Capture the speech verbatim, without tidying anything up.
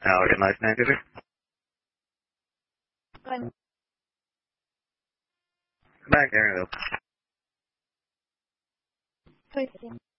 Now I get nice name, did you? Glenn. Back there, though. Twisted.